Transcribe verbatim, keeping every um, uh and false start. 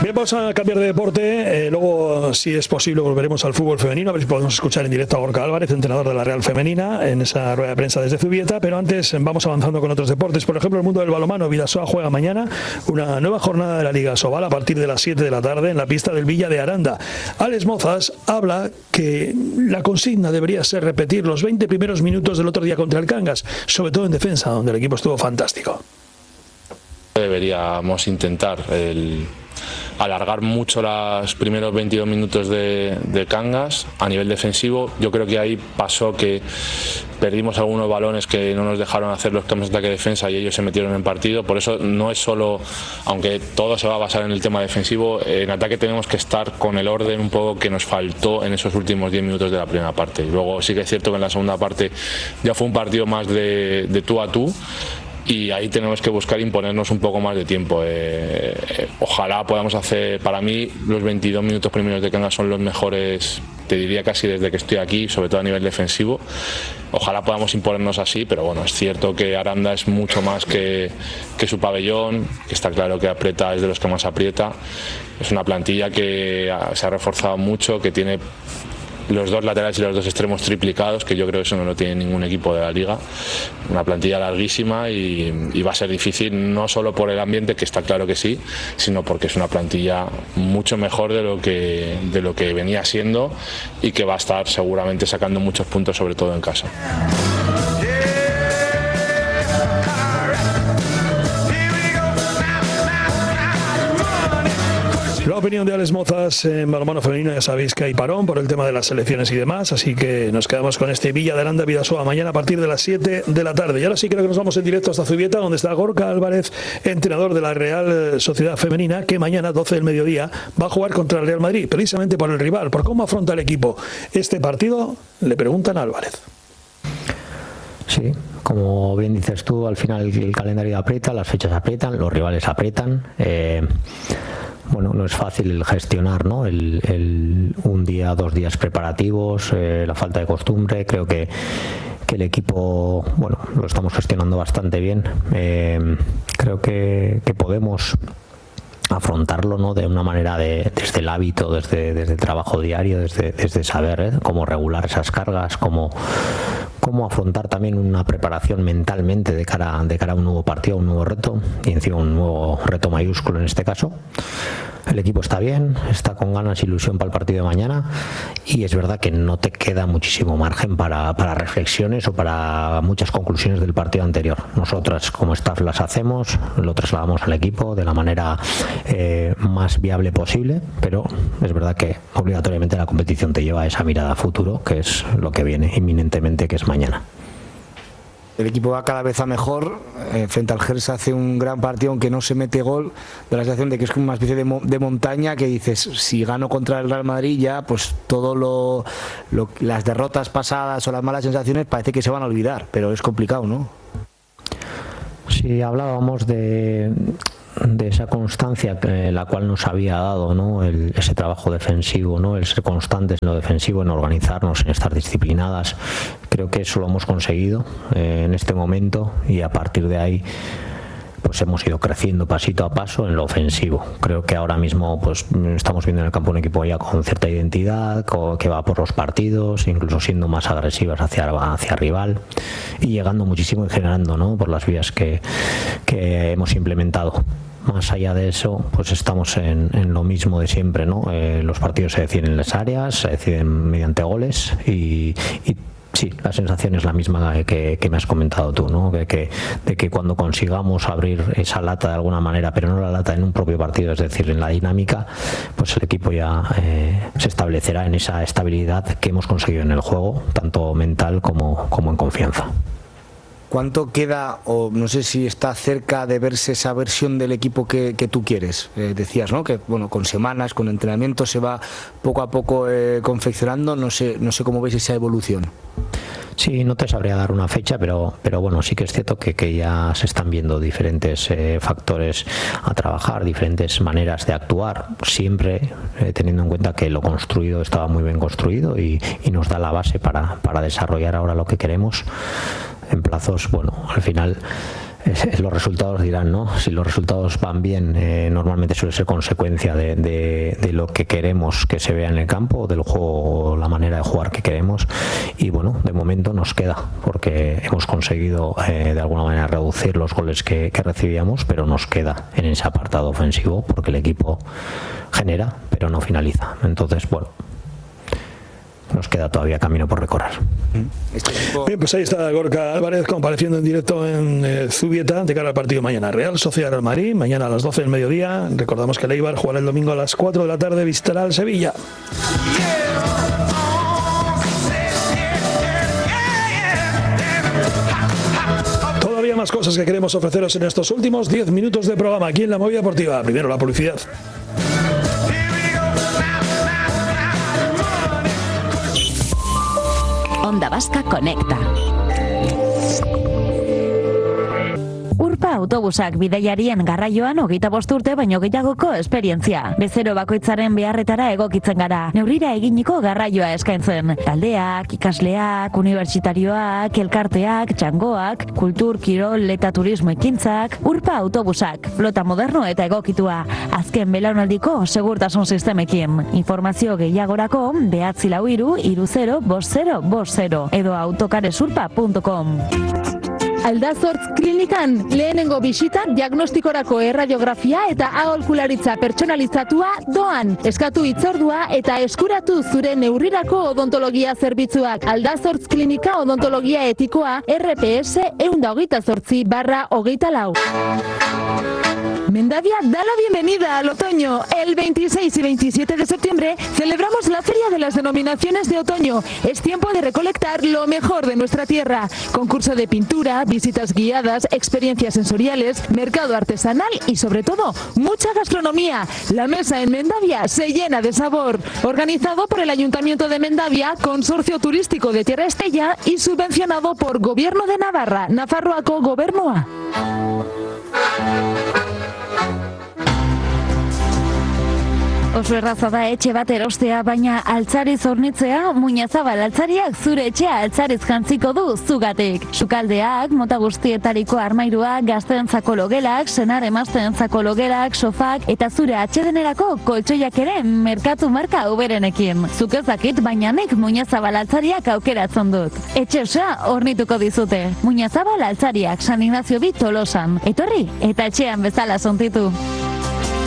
Bien, vamos a cambiar de deporte. Eh, luego, si es posible, volveremos al fútbol femenino. A ver si podemos escuchar en directo a Gorka Álvarez, entrenador de la Real Femenina, en esa rueda de prensa desde Zubieta. Pero antes vamos avanzando con otros deportes. Por ejemplo, el mundo del balonmano. Vidasoa juega mañana una nueva jornada de la Liga Sobal a partir de las siete de la tarde en la pista del Villa de Aranda. Alex Mozas habla que la consigna debería ser repetir los veinte primeros minutos del otro día contra el Cangas, sobre todo en defensa, donde el equipo estuvo fantástico. Deberíamos intentar el alargar mucho los primeros veintidós minutos de, de Cangas a nivel defensivo. Yo creo que ahí pasó que perdimos algunos balones que no nos dejaron hacer los cambios de ataque-defensa y ellos se metieron en partido. Por eso no es solo, aunque todo se va a basar en el tema defensivo, en ataque tenemos que estar con el orden un poco que nos faltó en esos últimos diez minutos de la primera parte. Y luego sí que es cierto que en la segunda parte ya fue un partido más de, de tú a tú. Y ahí tenemos que buscar imponernos un poco más de tiempo. Eh, eh, ojalá podamos hacer, para mí, los veintidós minutos primeros de Cangas son los mejores, te diría casi desde que estoy aquí, sobre todo a nivel defensivo. Ojalá podamos imponernos así, pero bueno, es cierto que Aranda es mucho más que, que su pabellón, que está claro que aprieta, es de los que más aprieta. Es una plantilla que se ha reforzado mucho, que tiene los dos laterales y los dos extremos triplicados, que yo creo que eso no lo tiene ningún equipo de la liga. Una plantilla larguísima y, y va a ser difícil, no solo por el ambiente, que está claro que sí, sino porque es una plantilla mucho mejor de lo que, de lo que venía siendo y que va a estar seguramente sacando muchos puntos, sobre todo en casa. La opinión de Alex Mozas en balonmano femenino. Ya sabéis que hay parón por el tema de las selecciones y demás, así que nos quedamos con este Villa de Aranda Vidasoa mañana a partir de las siete de la tarde. Y ahora sí creo que nos vamos en directo hasta Zubieta, donde está Gorka Álvarez, entrenador de la Real Sociedad Femenina, que mañana doce del mediodía va a jugar contra el Real Madrid, precisamente por el rival, por cómo afronta el equipo este partido. Le preguntan a Álvarez. Sí, como bien dices tú, al final el calendario aprieta, las fechas aprietan, los rivales aprietan. Eh, Bueno, no es fácil gestionar, ¿no? El, el un día, dos días preparativos, eh, la falta de costumbre. Creo que, que el equipo, bueno, lo estamos gestionando bastante bien. Eh, creo que, que podemos afrontarlo, ¿no? De una manera de, desde el hábito, desde, desde el trabajo diario, desde, desde saber ¿eh? cómo regular esas cargas, cómo, cómo afrontar también una preparación mentalmente de cara, de cara a un nuevo partido, un nuevo reto, y encima un nuevo reto mayúsculo en este caso. El equipo está bien, está con ganas e ilusión para el partido de mañana, y es verdad que no te queda muchísimo margen para, para reflexiones o para muchas conclusiones del partido anterior. Nosotras como staff las hacemos, lo trasladamos al equipo de la manera eh, más viable posible, pero es verdad que obligatoriamente la competición te lleva a esa mirada a futuro, que es lo que viene inminentemente, que es mañana. El equipo va cada vez a mejor, eh, frente al Gers hace un gran partido, aunque no se mete gol, da la sensación de que es como una especie de, mo- de montaña, que dices, si gano contra el Real Madrid ya, pues todo lo, lo las derrotas pasadas o las malas sensaciones parece que se van a olvidar, pero es complicado, ¿no? Sí, hablábamos de... de esa constancia que la cual nos había dado, ¿no? El, ese trabajo defensivo, ¿no? El ser constantes en lo defensivo, en organizarnos, en estar disciplinadas. Creo que eso lo hemos conseguido eh, en este momento, y a partir de ahí pues hemos ido creciendo pasito a paso en lo ofensivo. Creo que ahora mismo pues estamos viendo en el campo un equipo ya con cierta identidad, con, que va por los partidos, incluso siendo más agresivas hacia, hacia rival, y llegando muchísimo y generando, ¿no? Por las vías que, que hemos implementado. Más allá de eso, pues estamos en, en lo mismo de siempre, ¿no? Eh, los partidos se deciden en las áreas, se deciden mediante goles, y, y sí, la sensación es la misma que, que me has comentado tú, ¿no? De que, de que cuando consigamos abrir esa lata de alguna manera, pero no la lata en un propio partido, es decir, en la dinámica, pues el equipo ya eh, se establecerá en esa estabilidad que hemos conseguido en el juego, tanto mental como, como en confianza. ¿Cuánto queda, o no sé si está cerca de verse esa versión del equipo que, que tú quieres? Eh, decías, ¿no? Que bueno, con semanas, con entrenamiento se va poco a poco eh, confeccionando. No sé, no sé cómo veis esa evolución. Sí, no te sabría dar una fecha, pero, pero bueno, sí que es cierto que, que ya se están viendo diferentes eh, factores a trabajar, diferentes maneras de actuar, siempre eh, teniendo en cuenta que lo construido estaba muy bien construido y, y nos da la base para, para desarrollar ahora lo que queremos en plazos, bueno, al final los resultados dirán, ¿no? Si los resultados van bien, eh, normalmente suele ser consecuencia de, de, de lo que queremos que se vea en el campo, del juego, la manera de jugar que queremos. Y bueno, de momento nos queda, porque hemos conseguido eh, de alguna manera reducir los goles que, que recibíamos, pero nos queda en ese apartado ofensivo, porque el equipo genera, pero no finaliza. Entonces, bueno, nos queda todavía camino por recorrer. Bien, pues ahí está Gorka Álvarez compareciendo en directo en eh, Zubieta de cara al partido mañana. Real Sociedad Real Madrid, mañana a las doce del mediodía. Recordamos que el Eibar jugará el domingo a las cuatro de la tarde, visitará al Sevilla. Todavía más cosas que queremos ofreceros en estos últimos diez minutos de programa aquí en La Movida Deportiva. Primero la publicidad. Onda Vasca Conecta. Urpa autobusak bidaiarien garraioan hogeita bost urte baino gehiagoko esperientzia. Bezero bakoitzaren beharretara egokitzen gara. Neurrira eginiko garraioa eskaintzen. Taldeak, ikasleak, unibertsitarioak, elkarteak, txangoak, kultur, kirol eta turismo ekintzak. Urpa autobusak, flota moderno eta egokitua. Azken belaunaldiko segurtasun sistemekin. Informazio gehiagorako behatzi lau hiru hiru zero bost zero bost zero edo autocaresurpa punto com. Aldazortz klinikan lehenengo bisita diagnostikorako erradiografia eta aholkularitza pertsonalizatua doan. Eskatu hitzordua eta eskuratu zure neurrirako odontologia zerbitzuak. Aldazortz klinika odontologia etikoa R P S ehun eta hogeita zortzi barra hogeita lau. Mendavia da la bienvenida al otoño. El veintiséis y veintisiete de septiembre celebramos la Feria de las Denominaciones de Otoño. Es tiempo de recolectar lo mejor de nuestra tierra. Concurso de pintura, visitas guiadas, experiencias sensoriales, mercado artesanal y sobre todo, mucha gastronomía. La mesa en Mendavia se llena de sabor. Organizado por el Ayuntamiento de Mendavia, Consorcio Turístico de Tierra Estella y subvencionado por Gobierno de Navarra, Nafarroako Gobernua. Oso erraza da etxe bat erostea, baina altzariz hornitzea, Muñazabal altzariak zure etxea altzariz jantziko du zugatik. Sukaldeak, mota guztietariko armairuak, gazteentzako logelak, senar emazteentzako logelak, sofak eta zure atsedenerako koltsoiak ere merkatu marka uberenekin. Zuk ez dakit, baina nik Muñazabal altzariak aukeratzen dut. Etxe osoa hornituko dizute. Muñazabal altzariak, San Ignacio bi Tolosan. Etorri eta etxean bezala sontitu.